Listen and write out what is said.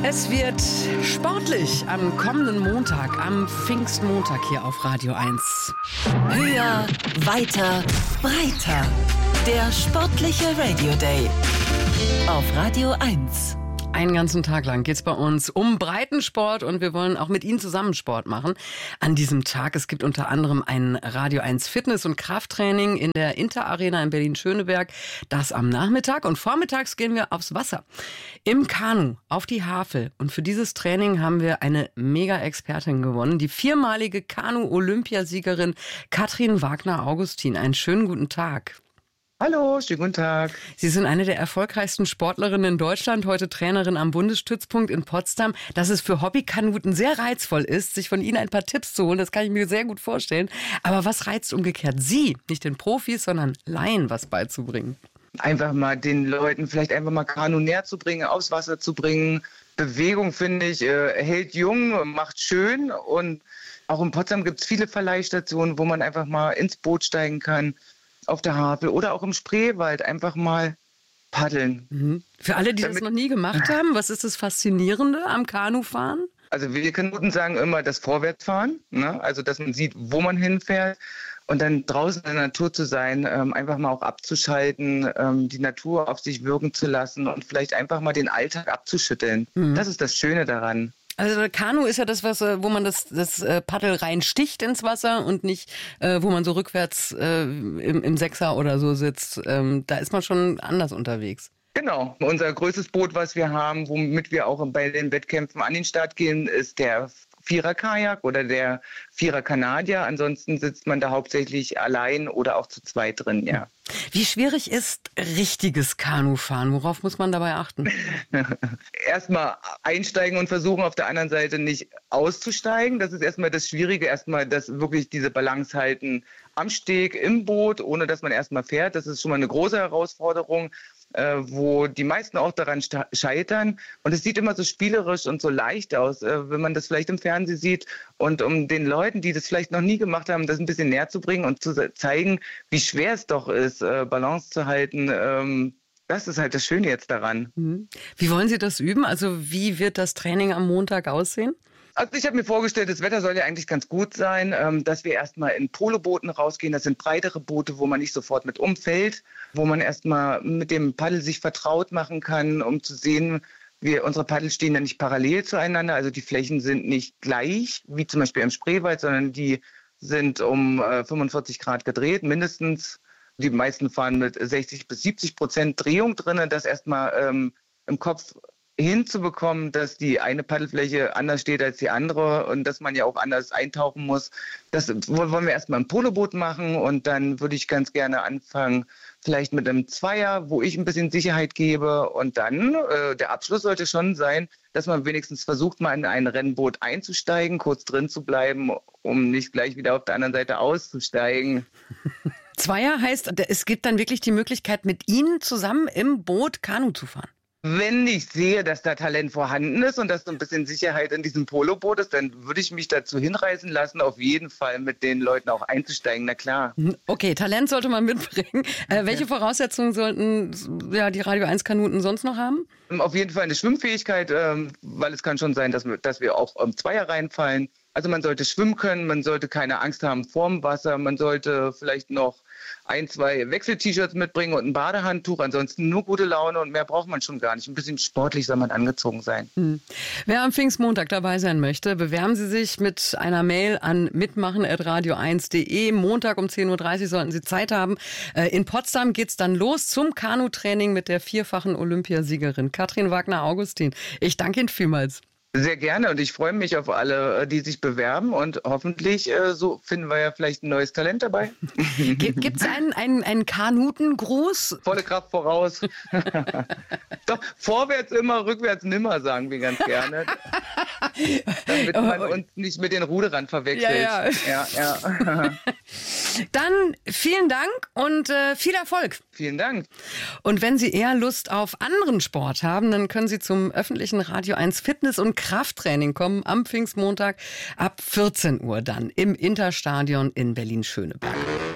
Es wird sportlich am kommenden Montag, am Pfingstmontag hier auf Radio 1. Höher, weiter, breiter. Der sportliche Radio Day auf Radio 1. Einen ganzen Tag lang geht's bei uns um Breitensport und wir wollen auch mit Ihnen zusammen Sport machen. An diesem Tag, es gibt unter anderem ein Radio 1 Fitness- und Krafttraining in der Interarena in Berlin-Schöneberg. Das am Nachmittag und vormittags gehen wir aufs Wasser. Im Kanu, auf die Havel. Und für dieses Training haben wir eine Mega-Expertin gewonnen, die viermalige Kanu-Olympiasiegerin Katrin Wagner-Augustin. Einen schönen guten Tag. Hallo, schönen guten Tag. Sie sind eine der erfolgreichsten Sportlerinnen in Deutschland, heute Trainerin am Bundesstützpunkt in Potsdam. Dass es für Hobbykanuten sehr reizvoll ist, sich von Ihnen ein paar Tipps zu holen, das kann ich mir sehr gut vorstellen. Aber was reizt umgekehrt Sie, nicht den Profis, sondern Laien was beizubringen? Einfach mal den Leuten vielleicht einfach mal Kanu näher zu bringen, aufs Wasser zu bringen. Bewegung, finde ich, hält jung, macht schön. Und auch in Potsdam gibt es viele Verleihstationen, wo man einfach mal ins Boot steigen kann. Auf der Havel oder auch im Spreewald einfach mal paddeln. Mhm. Für alle, die das noch nie gemacht haben, was ist das Faszinierende am Kanufahren? Also wir Kanuten sagen immer das Vorwärtsfahren, ne? Also dass man sieht, wo man hinfährt und dann draußen in der Natur zu sein, einfach mal auch abzuschalten, die Natur auf sich wirken zu lassen und vielleicht einfach mal den Alltag abzuschütteln. Mhm. Das ist das Schöne daran. Also Kanu ist ja das, wo man das Paddel reinsticht ins Wasser und nicht, wo man so rückwärts im Sechser oder so sitzt. Da ist man schon anders unterwegs. Genau. Unser größtes Boot, was wir haben, womit wir auch bei den Wettkämpfen an den Start gehen, ist der Vierer-Kajak oder der Vierer-Kanadier. Ansonsten sitzt man da hauptsächlich allein oder auch zu zweit drin, ja. Wie schwierig ist richtiges Kanufahren? Worauf muss man dabei achten? Erstmal einsteigen und versuchen, auf der anderen Seite nicht auszusteigen. Das ist erstmal das Schwierige. Erstmal das wirklich diese Balance halten am Steg, im Boot, ohne dass man erstmal fährt. Das ist schon mal eine große Herausforderung, wo die meisten auch daran scheitern. Und es sieht immer so spielerisch und so leicht aus, wenn man das vielleicht im Fernsehen sieht. Und um den Leuten, die das vielleicht noch nie gemacht haben, das ein bisschen näher zu bringen und zu zeigen, wie schwer es doch ist, Balance zu halten. Das ist halt das Schöne jetzt daran. Wie wollen Sie das üben? Also wie wird das Training am Montag aussehen? Also ich habe mir vorgestellt, das Wetter soll ja eigentlich ganz gut sein, dass wir erstmal in Polobooten rausgehen. Das sind breitere Boote, wo man nicht sofort mit umfällt, wo man erstmal mit dem Paddel sich vertraut machen kann, um zu sehen, unsere Paddel stehen ja nicht parallel zueinander. Also die Flächen sind nicht gleich, wie zum Beispiel im Spreewald, sondern die sind um 45 Grad gedreht, mindestens. Die meisten fahren mit 60-70% Drehung drin, das erstmal im Kopf hinzubekommen, dass die eine Paddelfläche anders steht als die andere und dass man ja auch anders eintauchen muss. Das wollen wir erstmal im Poloboot machen und dann würde ich ganz gerne anfangen, vielleicht mit einem Zweier, wo ich ein bisschen Sicherheit gebe und dann, der Abschluss sollte schon sein, dass man wenigstens versucht, mal in ein Rennboot einzusteigen, kurz drin zu bleiben, um nicht gleich wieder auf der anderen Seite auszusteigen. Zweier heißt, es gibt dann wirklich die Möglichkeit, mit Ihnen zusammen im Boot Kanu zu fahren? Wenn ich sehe, dass da Talent vorhanden ist und dass so ein bisschen Sicherheit in diesem Poloboot ist, dann würde ich mich dazu hinreißen lassen, auf jeden Fall mit den Leuten auch einzusteigen, na klar. Okay, Talent sollte man mitbringen. Welche Voraussetzungen sollten die Radio 1 Kanuten sonst noch haben? Auf jeden Fall eine Schwimmfähigkeit, weil es kann schon sein, dass wir auch Zweier reinfallen. Also man sollte schwimmen können, man sollte keine Angst haben vorm Wasser, man sollte vielleicht noch 1, 2 Wechsel-T-Shirts mitbringen und ein Badehandtuch. Ansonsten nur gute Laune und mehr braucht man schon gar nicht. Ein bisschen sportlich soll man angezogen sein. Wer am Pfingstmontag dabei sein möchte, bewerben Sie sich mit einer Mail an mitmachen@radio1.de. Montag um 10.30 Uhr sollten Sie Zeit haben. In Potsdam geht's dann los zum Kanutraining mit der vierfachen Olympiasiegerin Katrin Wagner-Augustin. Ich danke Ihnen vielmals. Sehr gerne und ich freue mich auf alle, die sich bewerben und hoffentlich so finden wir ja vielleicht ein neues Talent dabei. Gibt es einen Kanutengruß? Volle Kraft voraus. Doch, vorwärts immer, rückwärts nimmer, sagen wir ganz gerne. Damit man uns nicht mit den Ruderern verwechselt. Ja. Dann vielen Dank und viel Erfolg. Vielen Dank. Und wenn Sie eher Lust auf anderen Sport haben, dann können Sie zum öffentlichen Radio 1 Fitness- und Krafttraining kommen am Pfingstmontag ab 14 Uhr dann im Interstadion in Berlin-Schöneberg.